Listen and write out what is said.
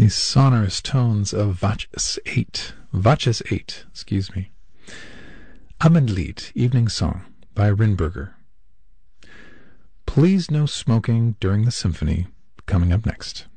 The sonorous tones of Watches 8, excuse me. Abendlied, Evening Song by Rinberger. Please no smoking during the symphony, coming up next.